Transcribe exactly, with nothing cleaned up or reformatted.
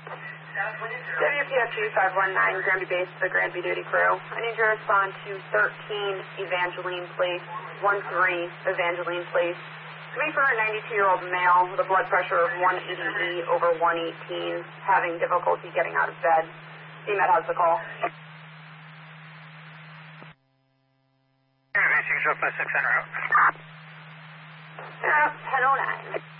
W P F G five one nine, Granby Base, the Granby Duty Crew. I need you to respond to thirteen Evangeline Place, one three Evangeline Place. To me for a ninety-two-year-old male with a blood pressure of one eighty E over one eighteen, having difficulty getting out of bed. C MED has the call. six oh five six en route. Yeah, ten oh nine.